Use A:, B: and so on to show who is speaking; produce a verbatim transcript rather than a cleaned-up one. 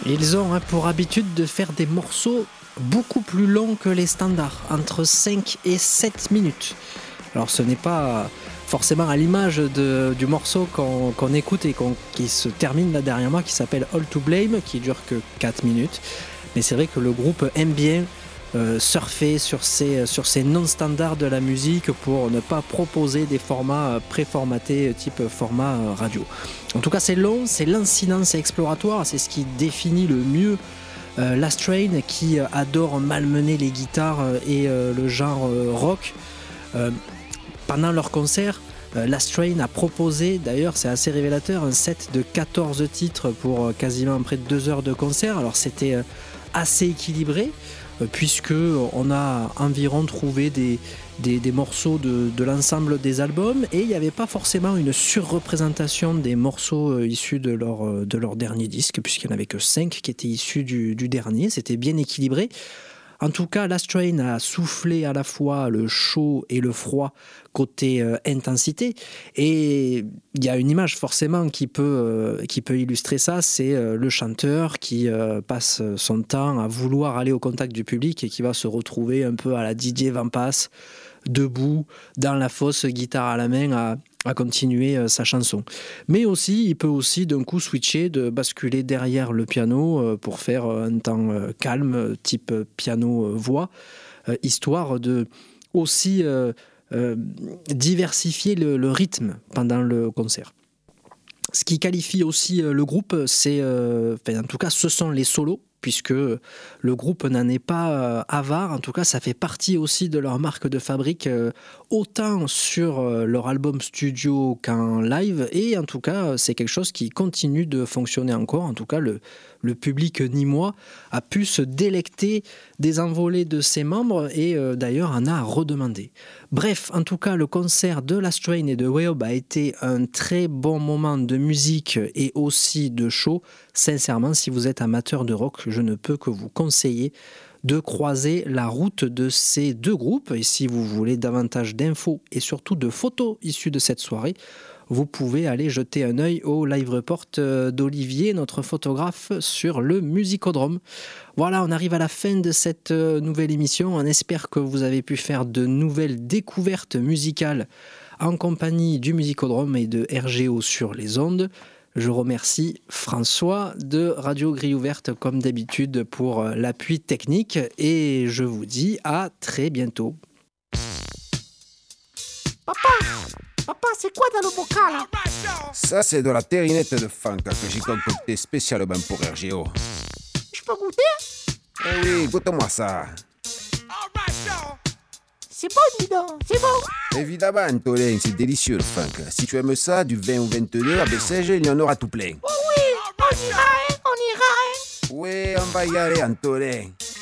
A: Ils ont hein, pour habitude de faire des morceaux beaucoup plus longs que les standards, entre cinq et sept minutes. Alors ce n'est pas forcément à l'image de, du morceau qu'on, qu'on écoute et qu'on, qui se termine là derrière moi, qui s'appelle All to Blame, qui dure que quatre minutes. Mais c'est vrai que le groupe aime bien euh, surfer sur ces, sur ces non-standards de la musique pour ne pas proposer des formats préformatés type format radio. En tout cas c'est long, c'est lancinant, c'est exploratoire, c'est ce qui définit le mieux euh, Last Train, qui adore malmener les guitares et euh, le genre euh, rock. Euh, pendant leur concert, euh, Last Train a proposé, d'ailleurs c'est assez révélateur, un set de quatorze titres pour euh, quasiment près de deux heures de concert. Alors c'était euh, assez équilibré, euh, puisque on a environ trouvé des, des, des morceaux de, de l'ensemble des albums, et il n'y avait pas forcément une surreprésentation des morceaux euh, issus de leur, euh, de leur dernier disque, puisqu'il n'y en avait que cinq qui étaient issus du, du dernier. C'était bien équilibré. En tout cas, Last Train a soufflé à la fois le chaud et le froid côté euh, intensité. Et il y a une image forcément qui peut, euh, qui peut illustrer ça, c'est euh, le chanteur qui euh, passe son temps à vouloir aller au contact du public et qui va se retrouver un peu à la Didier Vampas, debout, dans la fosse, guitare à la main, à à continuer euh, sa chanson. Mais aussi, il peut aussi d'un coup switcher, de basculer derrière le piano euh, pour faire euh, un temps euh, calme, type piano-voix, euh, histoire de aussi euh, euh, diversifier le, le rythme pendant le concert. Ce qui qualifie aussi euh, le groupe, c'est, euh, enfin, en tout cas, ce sont les solos, puisque le groupe n'en est pas euh, avare. En tout cas, ça fait partie aussi de leur marque de fabrique, euh, autant sur euh, leur album studio qu'en live. Et en tout cas, c'est quelque chose qui continue de fonctionner encore. En tout cas, le, le public nîmois a pu se délecter des envolées de ses membres et euh, d'ailleurs en a redemandé. Bref, en tout cas, le concert de Last Train et de Way Up a été un très bon moment de musique et aussi de show. Sincèrement, si vous êtes amateur de rock, je ne peux que vous conseiller de croiser la route de ces deux groupes. Et si vous voulez davantage d'infos et surtout de photos issues de cette soirée, vous pouvez aller jeter un œil au live report d'Olivier, notre photographe, sur le Musicodrome. Voilà, on arrive à la fin de cette nouvelle émission. On espère que vous avez pu faire de nouvelles découvertes musicales en compagnie du Musicodrome et de R G O sur les ondes. Je remercie François de Radio Grille Ouverte comme d'habitude pour l'appui technique et je vous dis à très bientôt.
B: Papa, papa, c'est quoi dans le bocal?
C: Ça, c'est de la terrinette de funk que j'ai concoctée spécialement pour R G O.
B: Je peux goûter?
C: Eh oui, goûte-moi ça.
B: C'est bon, dis donc, c'est bon.
C: Évidemment, Tolin, c'est délicieux le funk. Si tu aimes ça, du vingt ou vingt-deux, à Bessèges, il y en aura tout plein.
B: Oh oui, on ira, hein, on ira, hein.
C: Oui, on va y aller, Antolin.